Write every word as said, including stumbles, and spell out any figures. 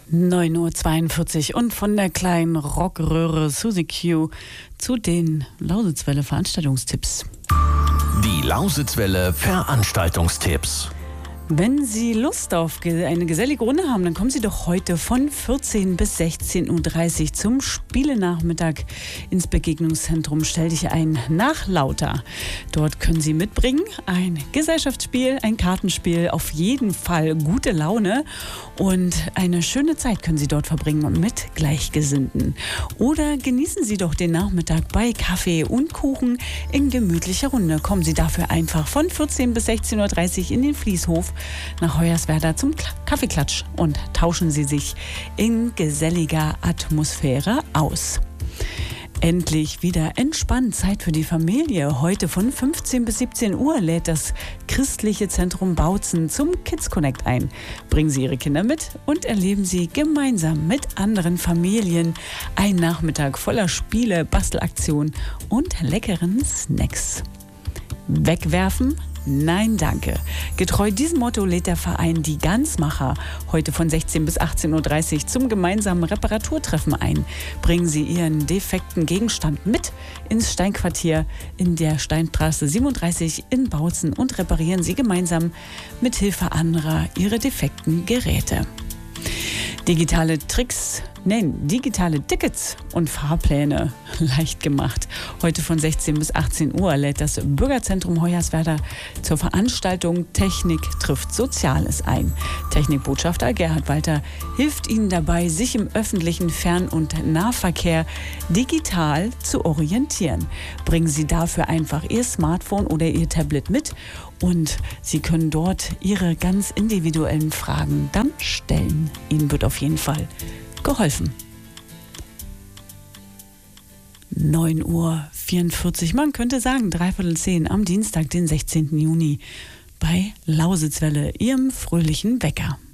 neun Uhr zweiundvierzig und von der kleinen Rockröhre Suzy Q zu den Lausitzwelle Veranstaltungstipps. Die Lausitzwelle Veranstaltungstipps. Wenn Sie Lust auf eine gesellige Runde haben, dann kommen Sie doch heute von vierzehn bis sechzehn Uhr dreißig zum Spielenachmittag ins Begegnungszentrum Stell dich ein nach Lauter. Dort können Sie mitbringen ein Gesellschaftsspiel, ein Kartenspiel, auf jeden Fall gute Laune und eine schöne Zeit können Sie dort verbringen mit Gleichgesinnten. Oder genießen Sie doch den Nachmittag bei Kaffee und Kuchen in gemütlicher Runde. Kommen Sie dafür einfach von vierzehn bis sechzehn Uhr dreißig in den Fließhof nach Hoyerswerda zum Kaffeeklatsch und tauschen Sie sich in geselliger Atmosphäre aus. Endlich wieder entspannt, Zeit für die Familie. Heute von fünfzehn bis siebzehn Uhr lädt das christliche Zentrum Bautzen zum Kids Connect ein. Bringen Sie Ihre Kinder mit und erleben Sie gemeinsam mit anderen Familien einen Nachmittag voller Spiele, Bastelaktionen und leckeren Snacks. Wegwerfen? Nein, danke. Getreu diesem Motto lädt der Verein Die Gansmacher heute von sechzehn bis achtzehn Uhr dreißig zum gemeinsamen Reparaturtreffen ein. Bringen Sie Ihren defekten Gegenstand mit ins Steinquartier in der Steinstraße siebenunddreißig in Bautzen und reparieren Sie gemeinsam mit Hilfe anderer Ihre defekten Geräte. Digitale Tricks, nein, digitale Tickets und Fahrpläne leicht gemacht. Heute von sechzehn bis achtzehn Uhr lädt das Bürgerzentrum Hoyerswerda zur Veranstaltung Technik trifft Soziales ein. Technikbotschafter Gerhard Walter hilft Ihnen dabei, sich im öffentlichen Fern- und Nahverkehr digital zu orientieren. Bringen Sie dafür einfach Ihr Smartphone oder Ihr Tablet mit und Sie können dort Ihre ganz individuellen Fragen dann stellen. Ihnen wird auf jeden Fall geholfen. neun Uhr vierundvierzig, man könnte sagen dreiviertel zehn am Dienstag, den sechzehnten Juni bei Lausitzwelle, Ihrem fröhlichen Wecker.